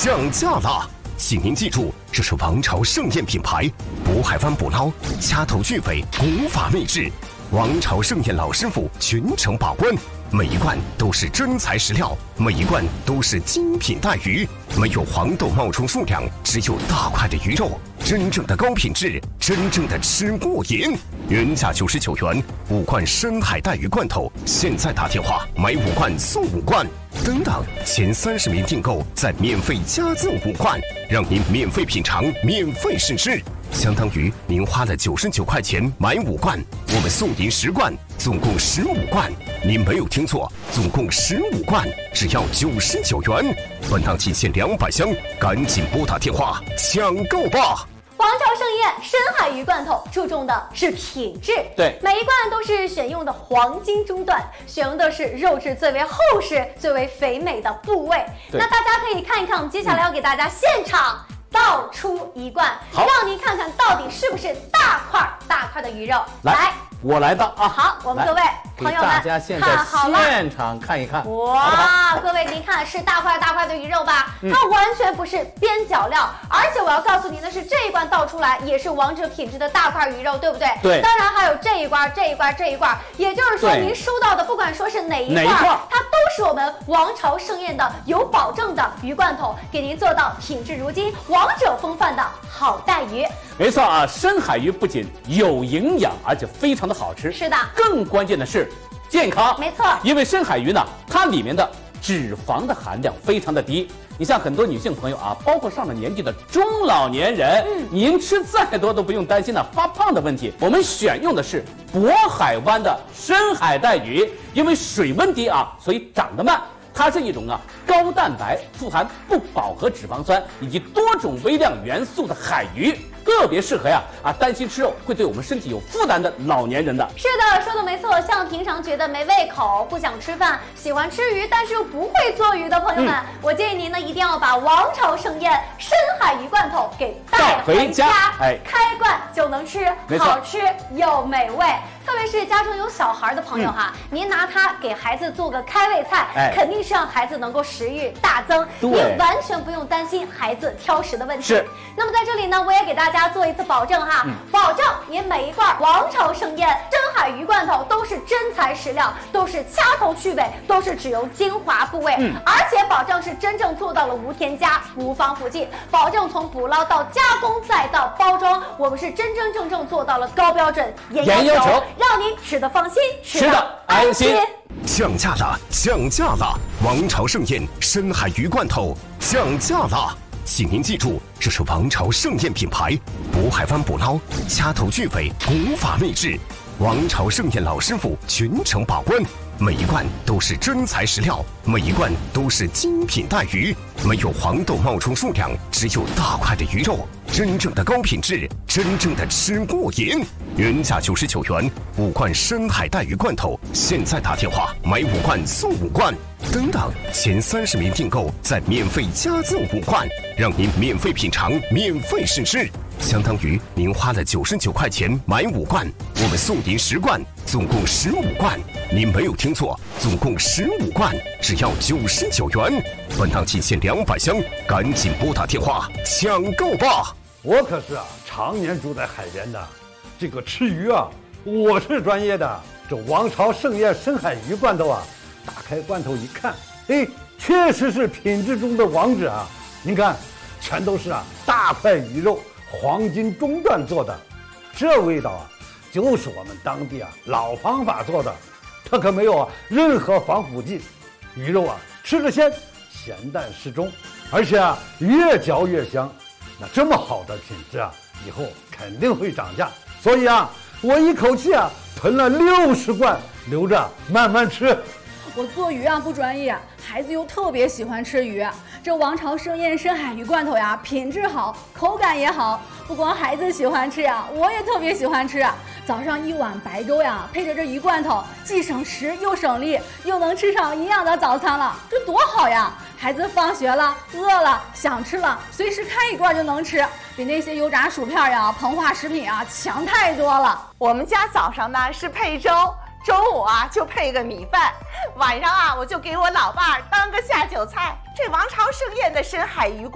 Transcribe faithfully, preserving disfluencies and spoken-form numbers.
降价了！请您记住，这是王朝盛宴品牌，渤海湾捕捞，掐头去尾，古法秘制。王朝盛宴老师傅全程把关，每一罐都是真材实料，每一罐都是精品带鱼，没有黄豆冒充数量，只有大块的鱼肉，真正的高品质，真正的吃过瘾。原价九十九元，五罐深海带鱼罐头，现在打电话买五罐送五罐。等等，前三十名订购再免费加赠五罐，让您免费品尝，免费试吃。相当于您花了九十九块钱买五罐，我们送您十罐，总共十五罐。您没有听错，总共十五罐，只要九十九元。本档仅限两百箱，赶紧拨打电话抢购吧！ 王朝盛宴深海鱼罐头注重的是品质， 对， 每一罐都是选用的黄金中段，选用的是肉质最为厚实、最为肥美的部位。那大家可以看一看，我们接下来要给大家现场倒出一罐，让您看看到底是不是大块大块的鱼肉。 来，来我来的啊！ 好，我们各位朋友们大家现在现场看一看。 哇，好好各位您看是大块大块的鱼肉吧？嗯、它完全不是边角料，而且我要告诉您的是，这一罐倒出来也是王者品质的大块鱼肉，对不对？ 对。 当然还有这一罐、这一罐、这一罐，也就是说您收到的不管说是哪一罐， 哪一罐它都是我们王朝盛宴的有保证的鱼罐头，给您做到品质如金、王者风范的好带鱼。 没错啊，深海鱼不仅有营养，而且非常的好吃。 是的， 更关键的是健康。 没错， 因为深海鱼呢，它里面的脂肪的含量非常的低。你像很多女性朋友啊，包括上了年纪的中老年人，嗯，您吃再多都不用担心呢发胖的问题。我们选用的是渤海湾的深海带鱼，因为水温低啊，所以长得慢。它是一种啊高蛋白、富含不饱和脂肪酸以及多种微量元素的海鱼，特别适合呀啊担心吃肉会对我们身体有负担的老年人的。 是的，说的没错。像平常觉得没胃口、不想吃饭、喜欢吃鱼但是又不会做鱼的朋友们，嗯、我建议您呢一定要把王朝盛宴深海鱼罐头给带回家， 哎， 开罐就能吃，好吃又美味。特别是家中有小孩的朋友哈，嗯、您拿它给孩子做个开胃菜，哎、肯定是让孩子能够食欲大增，您完全不用担心孩子挑食的问题。 是。 那么在这里呢，我也给大家做一次保证哈，嗯、保证您每一罐王朝盛宴深海鱼罐头都是真材实料，都是掐头去尾，都是只用精华部位，嗯、而且保证是真正做到了无添加、无防腐剂，保证从捕捞到加工再到包装，我们是真真正正做到了高标准、严要求。让您吃得放心， 吃得安心。 降价了，降价了！王朝盛宴深海鱼罐头降价了，请您记住，这是王朝盛宴品牌，渤海湾捕捞，掐头去尾，古法秘制。王朝盛宴老师傅全程把关，每一罐都是真材实料，每一罐都是精品带鱼，没有黄豆冒充数量，只有大块的鱼肉，真正的高品质，真正的吃过瘾。原价九十九元，五罐深海带鱼罐头，现在打电话买五罐送五罐。等等，前三十名订购再免费加赠五罐，让您免费品尝，免费试吃。相当于您花了九十九块钱买五罐，我们送您十罐，总共十五罐。您没有听错，总共十五罐，只要九十九元。本档仅限两百箱，赶紧拨打电话抢购吧！ 我可是啊，常年住在海边的，这个吃鱼啊，我是专业的。这王朝盛宴深海鱼罐头啊，打开罐头一看，哎，确实是品质中的王者啊！您看，全都是啊大块鱼肉。黄金中段做的，这味道啊，就是我们当地啊老方法做的，它可没有啊任何防腐剂，鱼肉啊吃着鲜，咸淡适中，而且啊越嚼越香。那这么好的品质啊，以后肯定会涨价，所以啊，我一口气啊囤了六十罐，留着慢慢吃。 我做鱼啊不专业，孩子又特别喜欢吃鱼。这王朝盛宴深海鱼罐头呀，品质好，口感也好，不光孩子喜欢吃呀，我也特别喜欢吃。早上一碗白粥呀，配着这鱼罐头，既省时又省力，又能吃上营养的早餐了，这多好呀！孩子放学了，饿了，想吃了，随时开一罐就能吃，比那些油炸薯片呀、膨化食品啊强太多了。 我们家早上呢是配粥。中午啊就配个米饭，晚上啊我就给我老伴儿当个下酒菜。这王朝盛宴的深海鱼